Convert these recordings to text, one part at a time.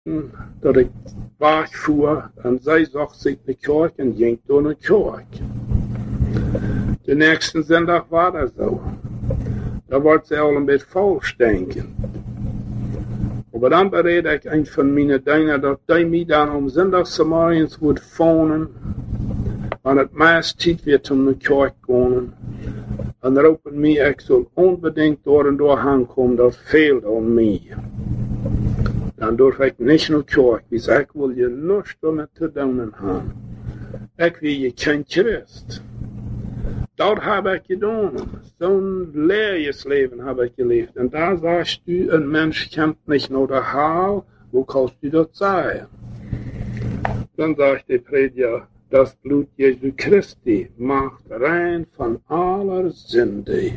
dat ik wegvoer en zij zag zich de kerk en ging door de kerk. De nächste zondag war dat zo. Da wordt ze al een beetje falsch denken. Maar dan bereid ik een van mijn dingen dat die mij dan om zondagsmorgens wordt phonen. En het meest tijd weer om de kerk gaan. En roepen mij, ik zal onbedingt door en door aankomen, dat veelt aan mij. Dan durf ik niet naar de kerk, dus ik wil je lust om het te doen hebben. Ik wil je geen Christ. Dat heb ik gedaan. Zo'n levensleven heb ik geleefd. En daar sagst du, een mens kent niet naar de haal, hoe kannst du dat zeggen? Dan zegt de prediger, das Blut Jesu Christi macht rein von aller Sünde.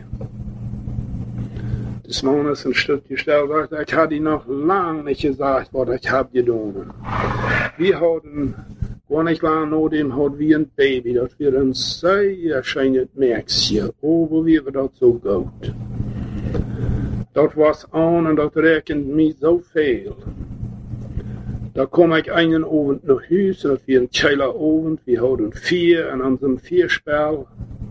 Das Mann ist ein Stück gestellt, sagt, ich habe noch lange nicht gesagt, was ich habe getan. Wir hatten, gar nicht lang nach dem, hatten wir ein Baby, das wir ein sehr schönes Mädchen, wo wir das so gut. Das was an und das rechnet mich so viel. Da kom ik einen Abend nach Hause, das war ein geiler Abend, wir hatten 4 an unserem 4-Spiel.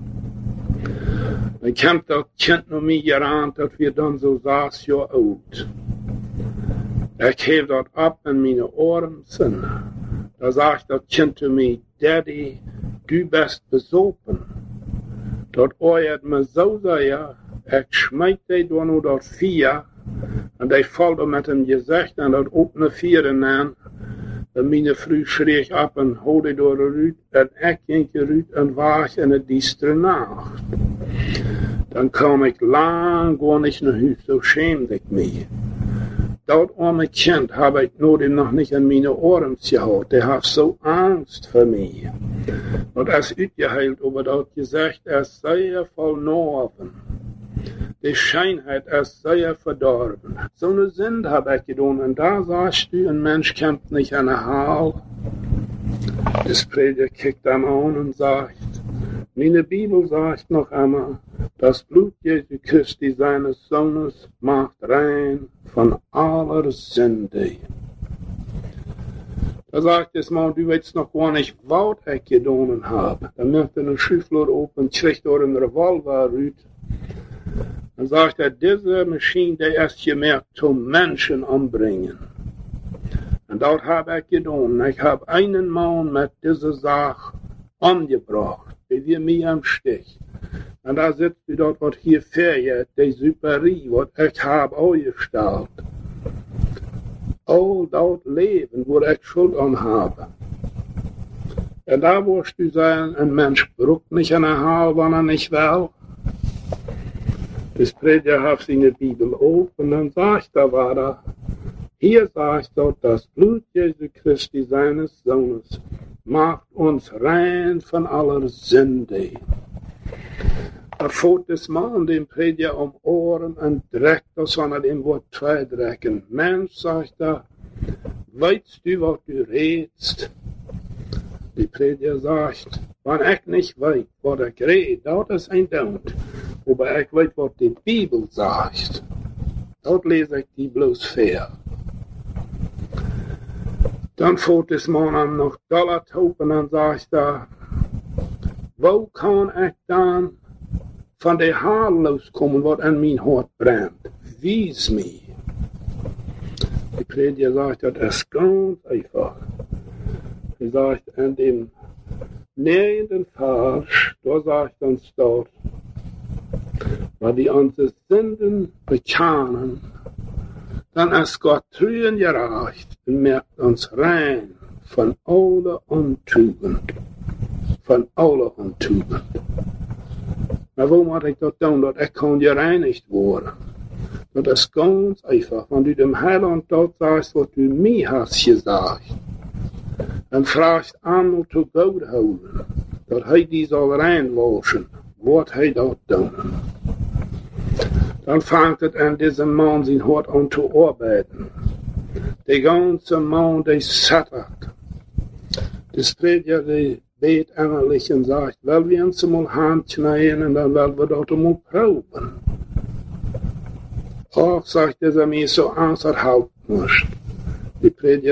Dann kommt das Kind noch mir gerannt, dass wir dann so 6 Jahre alt. Ich heb das ab in meine Ohren. Da sagt das Kind zu mir, Daddy, du bist besoffen. Das euert mir so sehr, ich schmeid dich da nur das 4. En die valt met hem gezegd en dat opene 4 aan. En mijn vrouw schreef op en hoorde door de ruit. En ik ging eruit en waag in de diestere nacht. Dan kwam ik lang gewoon niet naar huis, zo schämde ik me. Dat arme kind heb ik nog niet in mijn oren gehad. Die had zo angst voor mij. Want als uitgeheild over dat gezegd, is zeer verloren. Die Scheinheit ist sehr verdorben. So eine Sünde habe ich getan. Und da sagst du, ein Mensch kommt nicht an der Haal. Das Prediger kickt am an und sagt, meine Bibel sagt noch einmal, das Blut Jesu Christi seines Sohnes macht rein von aller Sünde. Da sagt es mal, du weißt noch gar nicht, was ich getan habe. Dann macht er eine Schüffler auf und kriegt dort einen Revolver raus. Dann sagt er, diese Maschine, die ist gemacht zum Menschen umbringen. Und das habe ich getan. Ich habe einen Mann mit dieser Sache umgebracht, die wir mir am Stich. Und da sitzt du dort, was hier fährt, die Superie, was ich habe aufgestellt. All das Leben, wo ich Schuld an habe. Und da wirst du sagen, ein Mensch braucht nicht eine Haar, wenn er nicht will. Das Prediger hat seine Bibel auf und dann sagt er weiter, hier sagt er, das Blut Jesu Christi seines Sohnes macht uns rein von aller Sünde. Da fährt das Mann dem Prediger um Ohren und dreckt das von dem Wort 2 drecken. Mensch, sagt er, weißt du, was du redest? Die Prediger sagt, wenn ich nicht weiß, was ich rede, das ist ein Don't. Aber ich weiß, was die Bibel sagt. Dort lese ich die bloß fair. Dann fährt das Mann an noch Dollar topen und sagt er, wo kann ich dann von der Haar loskommen, was an mein Hart brennt? Wies mir. Die Prediger sagt, das ist ganz einfach. Er sagt, in dem 9. Vers, da sagt uns dort, weil die unsere Sünden bekennen, dann ist Gott treu und gerecht und merkt uns rein von aller Untugend. Von aller Untugend. Maar wo moet ik dat doen? Dat ik kan gereinigd worden. Dat is ganz einfach. Wenn du dem Heiland dort sagst, was du mir hast gesagt, dann fragst einmal zu Gott houden, dat hij die soll reinwaschen, wat hij dat doen. Dann fängt es an, diesem Mann sein Hort an zu arbeiten. Der ganze Mann, der sattert. Das Prediger, der bet eigentlich und sagt, weil wir uns mal handknien und dann werden wir dort mal proben. Ach, sagt er mir so Angst hat halt nicht. die